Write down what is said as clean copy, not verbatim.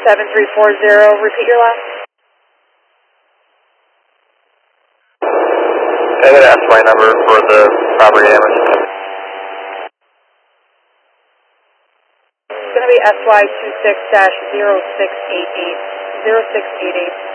7340, repeat your last. Can I get an SY number for the property damage? It's going to be SY 26-0688. 0688.